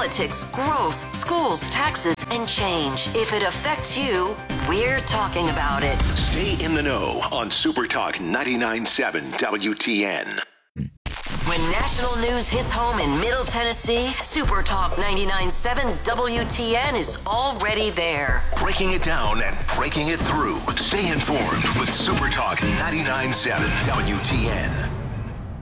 politics, growth, schools, taxes, and change. If it affects you, we're talking about it. Stay in the know on Super Talk 99.7 WTN. When national news hits home in Middle Tennessee, Super Talk 99.7 WTN is already there. Breaking it down and breaking it through. Stay informed with Super Talk 99.7 WTN.